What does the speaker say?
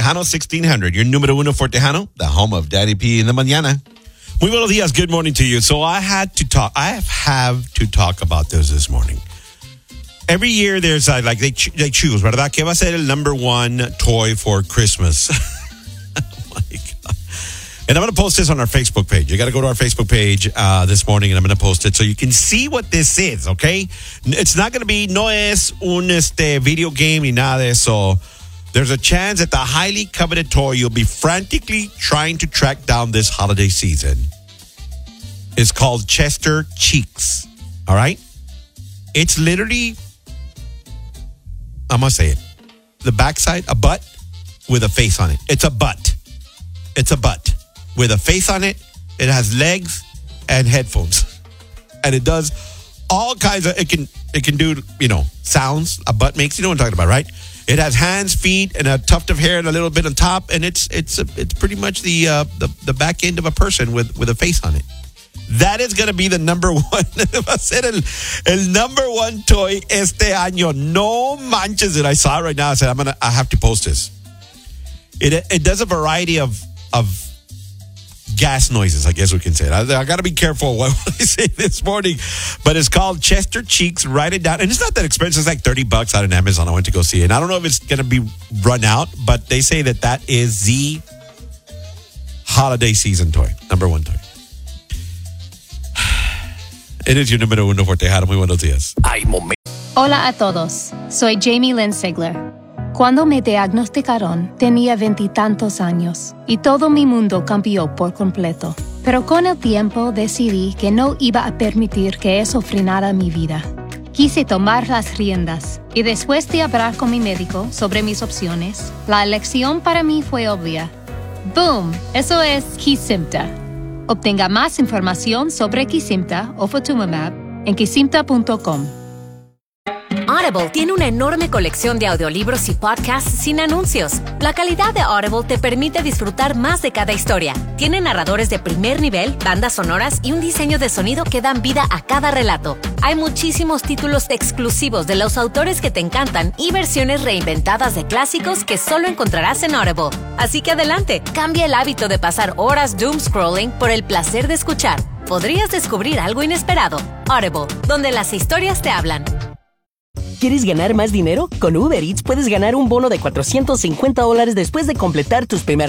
Tejano 1600, your número uno for Tejano, the home of Daddy P in the mañana. Muy buenos días. Good morning to you. So I have to talk about this morning. Every year there's like they choose, ¿verdad? ¿Qué va a ser el number one toy for Christmas? Oh my God. And I'm going to post this on our Facebook page. You got to go to our Facebook page this morning, and I'm going to post it so you can see what this is, okay? It's not going to be, no es un video game ni nada de eso. There's a chance that the highly coveted toy you'll be frantically trying to track down this holiday season is called Chester Cheeks. All right? It's literally, I'm going to say it, the backside, a butt with a face on it. It's a butt. It's a butt with a face on it. It has legs and headphones. And it does all kinds of, it can do, sounds a butt makes. You know what I'm talking about, right? It has hands, feet, and a tuft of hair and a little bit on top, and it's pretty much the back end of a person with a face on it. That is going to be the number one. Va a ser el number one toy este año. No manches it. I saw it right now. I said I have to post this. It does a variety of gas noises, I guess we can say it. I got to be careful what I say this morning, but it's called Chester Cheeks. Write it down, and it's not that expensive. It's like $30 out on Amazon. I went to go see it, and I don't know if it's going to be run out, but they say that is the holiday season toy, number one toy. It is your número uno for Tejano. Muy buenos días. Hola a todos. Soy Jamie Lynn Sigler. Cuando me diagnosticaron, tenía 20 años y todo mi mundo cambió por completo. Pero con el tiempo decidí que no iba a permitir que eso frenara mi vida. Quise tomar las riendas y después de hablar con mi médico sobre mis opciones, la elección para mí fue obvia. ¡Boom! Eso es Kesimpta. Obtenga más información sobre Kesimpta o Ofatumumab en kesimpta.com. Audible tiene una enorme colección de audiolibros y podcasts sin anuncios. La calidad de Audible te permite disfrutar más de cada historia. Tiene narradores de primer nivel, bandas sonoras y un diseño de sonido que dan vida a cada relato. Hay muchísimos títulos exclusivos de los autores que te encantan y versiones reinventadas de clásicos que solo encontrarás en Audible. Así que adelante, cambia el hábito de pasar horas doom scrolling por el placer de escuchar. Podrías descubrir algo inesperado. Audible, donde las historias te hablan. ¿Quieres ganar más dinero? Con Uber Eats puedes ganar un bono de $450 después de completar tus primeras